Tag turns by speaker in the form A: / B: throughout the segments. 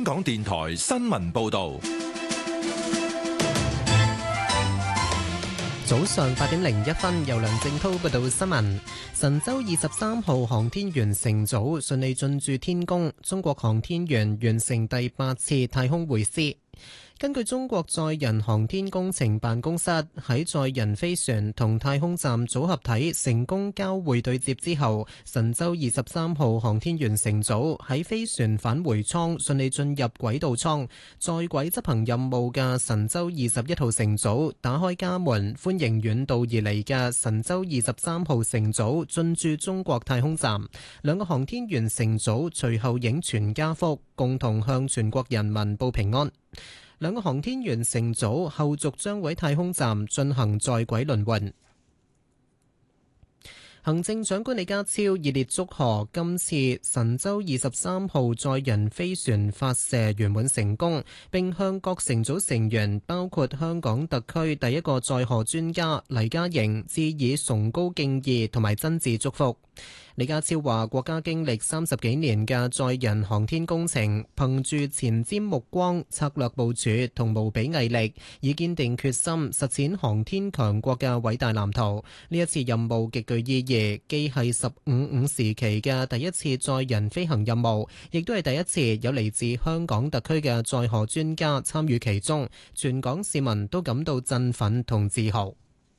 A: 港電台新聞報道。
B: 早上8:01，由梁正濤報道新聞。神舟23號航天員乘組順利進駐天宮，中國航天員完成第8次太空會師。根據中國載人航天工程辦公室喺載人飛船同太空站組合體成功交會對接之後，神舟23號航天員乘組喺飛船返回艙順利進入軌道艙，在軌執行任務嘅神舟21號乘組打開家門，歡迎遠道而嚟嘅神舟23號乘組進駐中國太空站。兩個航天員乘組隨後影全家福，共同向全國人民報平安。兩個航天員乘組後續將喺太空站進行在軌輪換。行政長官李家超熱烈祝賀今次神舟23號載人飛船發射圓滿成功，並向各乘組成員，包括香港特區第一個載荷專家黎嘉瑩致以崇高敬意同埋真摯祝福。李家超話：國家經歷30幾年嘅載人航天工程，憑住前瞻目光、策略部署同無比毅力，以堅定決心實踐航天強國嘅偉大藍圖。呢一次任務極具意義，既係15/5時期嘅第一次載人飛行任務，亦都係第一次有嚟自香港特區嘅載荷專家參與其中，全港市民都感到振奮同自豪。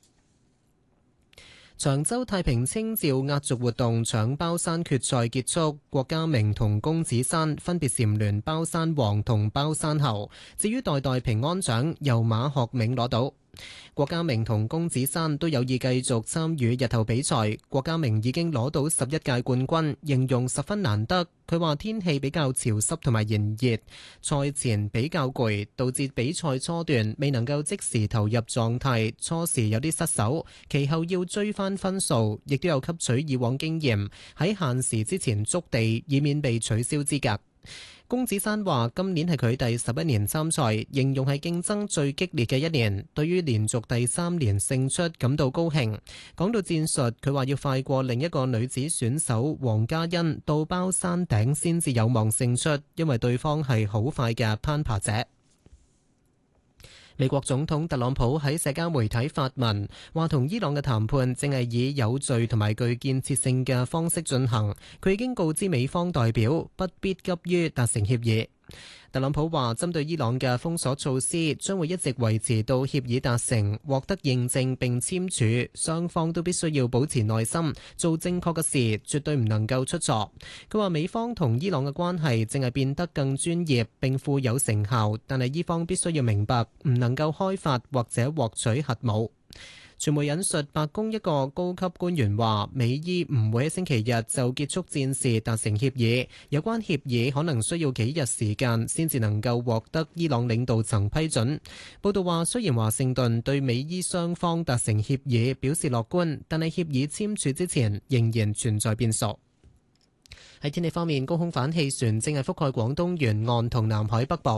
B: 長洲太平清醮壓軸活動搶包山決賽結束，郭家明同公子山分別蟬聯包山王同包山后。至於代代平安獎，由馬學銘攞到。郭家明同公子山都有意繼續參與日後比賽。郭家明已經攞到11屆冠軍，形容十分難得。佢話天氣比較潮濕同埋炎熱，賽前比較攰，導致比賽初段未能夠即時投入狀態，初時有啲失手，其後要追翻分數，亦都有吸取以往經驗，喺限時之前築地，以免被取消資格。公子山話：今年係佢第11年參賽，形容係競爭最激烈嘅一年。對於連續第3年勝出感到高興。講到戰術，佢話要快過另一個女子選手黃嘉欣到包山頂先至有望勝出，因為對方係好快嘅攀爬者。美國總統特朗普喺社交媒體發文，話同伊朗嘅談判正係以有序同埋具建設性嘅方式進行。佢已經告知美方代表，不必急於達成協議。特朗普話，針對伊朗嘅封鎖措施將會一直維持到協議達成、獲得認證並簽署，雙方都必須要保持耐心，做正確嘅事，絕對唔能夠出錯。佢話美方同伊朗嘅關係正係變得更專業並富有成效，但係伊方必須要明白，唔能夠開發或者獲取核武。傳媒引述白宮一個高級官員話，美伊唔會喺星期日就結束戰事達成協議，有關協議可能需要幾日時間先至能夠獲得伊朗領導層批准。報道話，雖然華盛頓對美伊雙方達成協議表示樂觀，但係協議簽署之前仍然存在變數。喺天氣方面，高空反氣旋正係覆蓋廣東沿岸同南海北部。